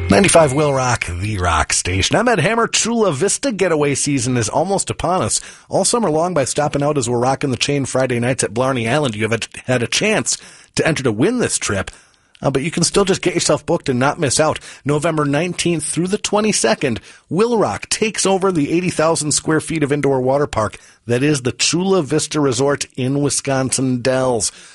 95 Will Rock, the rock station. I'm Ed Hammer. Chula Vista getaway season is almost upon us. All summer long, by stopping out as we're rocking the chain Friday nights at Blarney Island, you have had a chance to enter to win this trip. But you can still just get yourself booked and not miss out. November 19th through the 22nd, Will Rock takes over the 80,000 square feet of indoor water park that is the Chula Vista Resort in Wisconsin Dells.